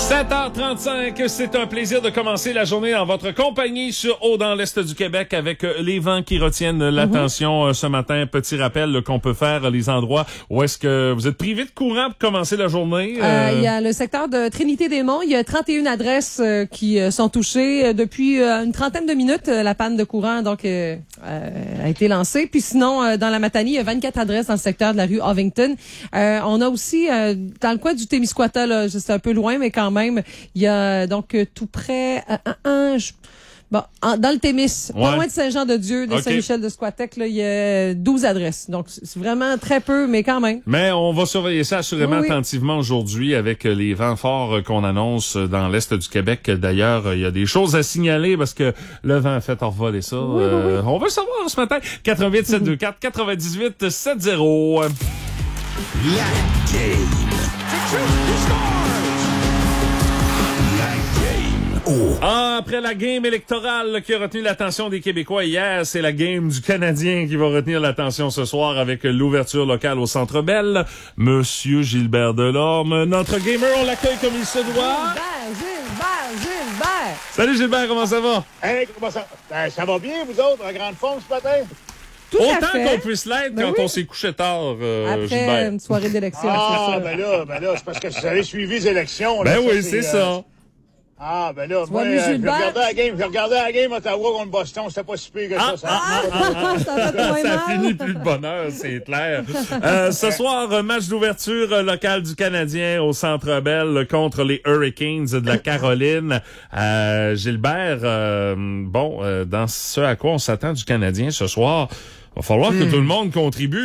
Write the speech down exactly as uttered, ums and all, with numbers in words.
sept heures trente-cinq, c'est un plaisir de commencer la journée en votre compagnie sur Haut dans l'Est du Québec avec les vents qui retiennent l'attention mm-hmm. ce matin. Petit rappel là, qu'on peut faire les endroits où est-ce que vous êtes privé de courant pour commencer la journée. Euh, euh... Il y a le secteur de Trinité-des-Monts. Il y a trente et une adresses euh, qui euh, sont touchées depuis euh, une trentaine de minutes. Euh, la panne de courant donc euh, euh, a été lancée. Puis sinon, euh, dans la Matanie, il y a vingt-quatre adresses dans le secteur de la rue Ovington. Euh, on a aussi euh, dans le coin du Témiscouata, là, c'est un peu loin, mais quand même, il y a donc tout près euh, un, un, je, bon, en, dans le Témis, ouais. pas loin de Saint-Jean-de-Dieu, de okay. Saint-Michel-de-Squatec, là, il y a douze adresses. Donc c'est vraiment très peu, mais quand même. Mais on va surveiller ça assurément oui, attentivement oui. aujourd'hui avec les vents forts qu'on annonce dans l'est du Québec. D'ailleurs, il y a des choses à signaler parce que le vent a fait envoler ça. Oui, euh, oui, oui. On va le savoir ce matin. quatre-vingt-huit sept cent vingt-quatre quatre-vingt-dix-huit sept zéro. La game. Oh. Ah, après la game électorale qui a retenu l'attention des Québécois hier, c'est la game du Canadien qui va retenir l'attention ce soir avec l'ouverture locale au Centre Bell. Monsieur Gilbert Delorme, notre gamer, on l'accueille comme il se doit. Gilbert, Gilbert, Gilbert. Salut Gilbert, comment ça va? Hey, comment ça? Ben, ça va bien, vous autres, en grande forme ce matin? Tout Autant qu'on puisse l'être ben quand oui. on s'est couché tard, euh, Après Gilbert. une soirée d'élection. Ah, c'est ça. ben là, ben là, c'est parce que vous avez suivi les élections. Ben là, oui, ça, c'est, c'est ça. Euh... Ah, ben là, tu moi, euh, je regardais la game, je regardais la game Ottawa contre Boston, c'était pas si pire que ah, ça. Ça, ah, ah, ah, ah, ça, ça a fini plus de bonheur, c'est clair. Euh, ce soir, match d'ouverture local du Canadien au Centre Bell contre les Hurricanes de la Caroline. Euh, Gilbert, euh, bon, euh, dans ce à quoi on s'attend du Canadien ce soir, il va falloir hmm. que tout le monde contribue.